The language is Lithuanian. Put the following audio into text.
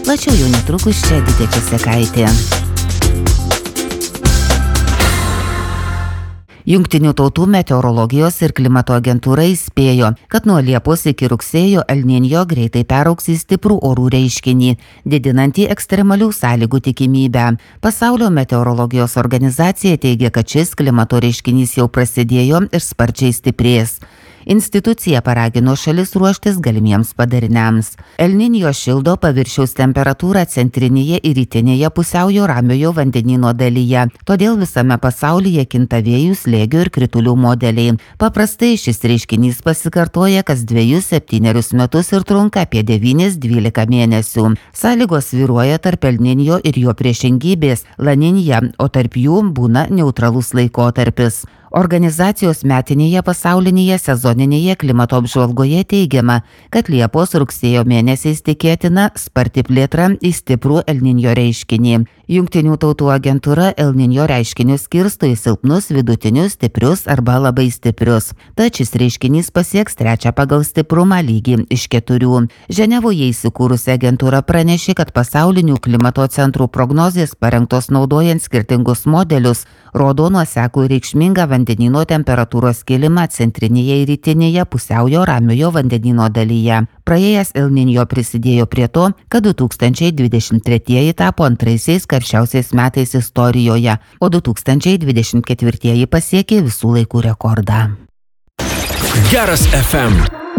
Plačiau jau netrukus čia Didė Česekaitė. Jungtinių tautų meteorologijos ir klimato agentūra įspėjo, kad nuo Liepos iki rugsėjo El Niño greitai peraugs į stiprų orų reiškinį, didinantį ekstremalių sąlygų tikimybę. Pasaulio meteorologijos organizacija teigia, kad šis klimato reiškinys jau prasidėjo ir sparčiai stiprės. Institucija paragino šalis ruoštis galimiems padariniams. El Niño šildo paviršiaus temperatūrą centrinėje ir rytinėje pusiaujo ramiojo vandenyno dalyje, todėl visame pasaulyje kinta vėjų, slėgio ir kritulių modeliai. Paprastai šis reiškinys pasikartoja kas 2-7 metus ir trunka apie 9-12 mėnesių. Sąlygos svyruoja tarp El Niño ir jo priešingybės La Niña, o tarp jų būna neutralus laikotarpis. Organizacijos metinėje pasaulinėje sezoninėje klimato apžvalgoje teigiama, kad Liepos-rugsėjo mėnesiais tikėtina sparti plėtra į stiprų El Niño reiškinį. Jungtinių tautų agentūra El Niño reiškinius skirsto į silpnus, vidutinius, stiprius arba labai stiprius. Tad šis reiškinys pasieks 3 pagal stiprumą lygį iš 4. Ženevoje įsikūrusi agentūra pranešė, kad pasaulinių klimato centrų prognozės parengtos naudojant skirtingus modelius rodo nuoseklų reikšmingą vandenyno temperatūros kilimą centrinėje ir rytinėje pusiaujo ramiojo vandenyno dalyje. Praėjęs El Niño prisidėjo prie to, kad 2023 tapo antraisiais karščiausiais metais istorijoje, o 2024 pasiekė visų laikų rekordą. Geras FM.